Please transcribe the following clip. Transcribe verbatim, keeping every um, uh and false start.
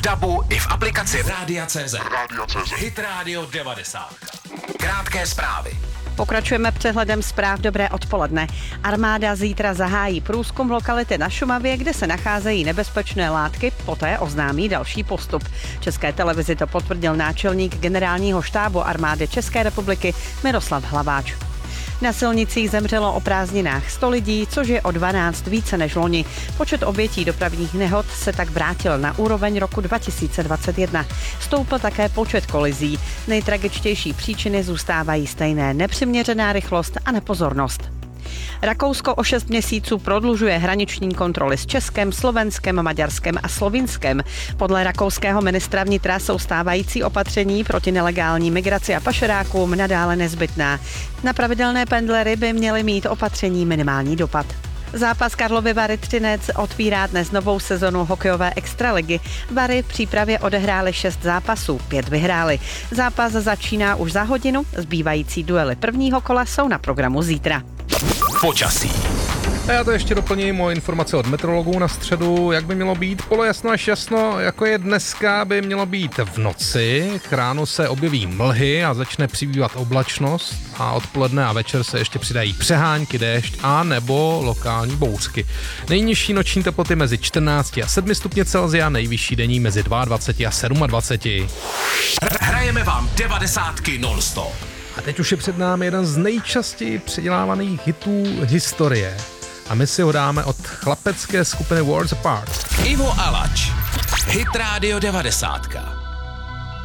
dabu i v aplikaci Rádia tečka cé zet. Hit Radio devadesát. Krátké zprávy. Pokračujeme přehledem zpráv. Dobré odpoledne. Armáda zítra zahájí průzkum lokality na Šumavě, kde se nacházejí nebezpečné látky, poté oznámí další postup. České televizi to potvrdil náčelník generálního štábu armády České republiky Miroslav Hlaváč. Na silnicích zemřelo o prázdninách sto lidí, což je o dvanáct více než loni. Počet obětí dopravních nehod se tak vrátil na úroveň roku dva tisíce dvacet jedna. Stoupl také počet kolizí. Nejtragičtější příčiny zůstávají stejné: nepřiměřená rychlost a nepozornost. Rakousko o šest měsíců prodlužuje hraniční kontroly s Českem, Slovenskem, Maďarskem a Slovinskem. Podle rakouského ministra vnitra jsou stávající opatření proti nelegální migraci a pašerákům nadále nezbytná. Na pravidelné pendlery by měly mít opatření minimální dopad. Zápas Karlovy Vary Třinec otvírá dnes novou sezonu hokejové extraligy. Vary v přípravě odehrály šest zápasů, pět vyhrály. Zápas začíná už za hodinu, zbývající duely prvního kola jsou na programu zítra. Počasí. A já to ještě doplním o informace od meteorologů na středu, jak by mělo být. Polojasno až jasno, jako je dneska, by mělo být v noci. K ránu se objeví mlhy a začne přibývat oblačnost a odpoledne a večer se ještě přidají přehánky, déšť a nebo lokální bouřky. Nejnižší noční teploty mezi čtrnáct a sedm stupně Celsia, nejvyšší denní mezi dvacet dva a dvacet sedm. Hrajeme vám devadesátky non-stop. A teď už je před námi jeden z nejčastěji předělávaných hitů historie. A my si ho dáme od chlapecké skupiny Worlds Apart. Ivo Alač. Hit Radio devadesát.